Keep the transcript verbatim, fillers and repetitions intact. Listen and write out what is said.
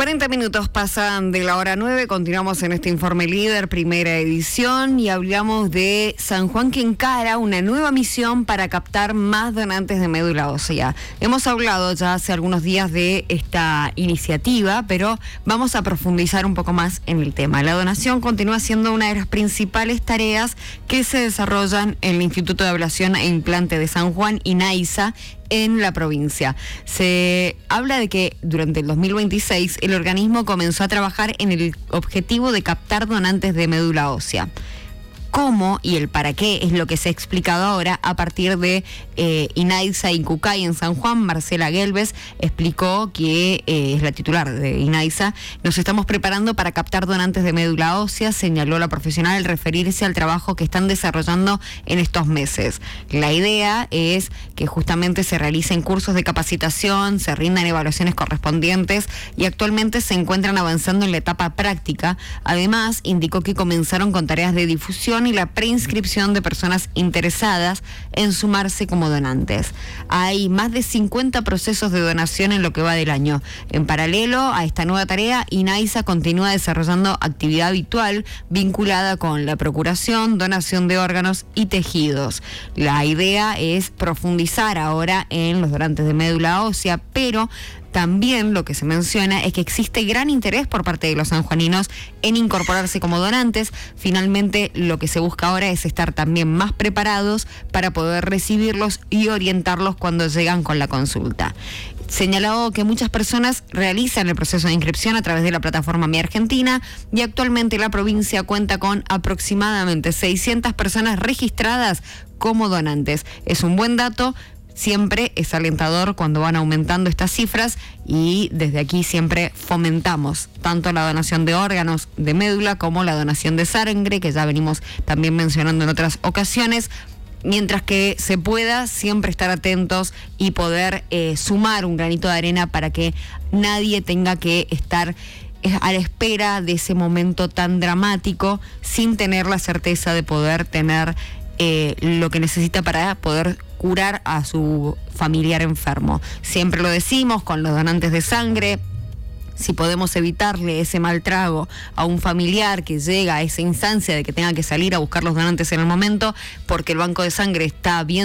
cuarenta minutos pasan de la hora nueve, continuamos en este Informe Líder, primera edición, y hablamos de San Juan, que encara una nueva misión para captar más donantes de médula ósea. Hemos hablado ya hace algunos días de esta iniciativa, pero vamos a profundizar un poco más en el tema. La donación continúa siendo una de las principales tareas que se desarrollan en el Instituto de Ablación e Implante de San Juan, INAISA, en la provincia. Se habla de que durante el dos mil veintiséis el organismo comenzó a trabajar en el objetivo de captar donantes de médula ósea. Cómo y el para qué es lo que se ha explicado ahora a partir de eh, INAISA y Cucay en San Juan. Marcela Gelbes explicó que eh, es la titular de INAISA. Nos estamos preparando para captar donantes de médula ósea, señaló la profesional al referirse al trabajo que están desarrollando en estos meses. La idea es que justamente se realicen cursos de capacitación, se rindan evaluaciones correspondientes y actualmente se encuentran avanzando en la etapa práctica. Además, indicó que comenzaron con tareas de difusión y la preinscripción de personas interesadas en sumarse como donantes. Hay más de cincuenta procesos de donación en lo que va del año. En paralelo a esta nueva tarea, INAISA continúa desarrollando actividad habitual vinculada con la procuración, donación de órganos y tejidos. La idea es profundizar ahora en los donantes de médula ósea, pero también lo que se menciona es que existe gran interés por parte de los sanjuaninos en incorporarse como donantes. Finalmente, lo que se busca ahora es estar también más preparados para poder recibirlos y orientarlos cuando llegan con la consulta. Señaló que muchas personas realizan el proceso de inscripción a través de la plataforma Mi Argentina y actualmente la provincia cuenta con aproximadamente seiscientas personas registradas como donantes. Es un buen dato. Siempre es alentador cuando van aumentando estas cifras y desde aquí siempre fomentamos tanto la donación de órganos de médula como la donación de sangre, que ya venimos también mencionando en otras ocasiones. Mientras que se pueda, siempre estar atentos y poder eh, sumar un granito de arena para que nadie tenga que estar a la espera de ese momento tan dramático sin tener la certeza de poder tener eh, lo que necesita para poder curar a su familiar enfermo. Siempre lo decimos con los donantes de sangre. Si podemos evitarle ese mal trago a un familiar que llega a esa instancia de que tenga que salir a buscar los donantes en el momento porque el banco de sangre está bien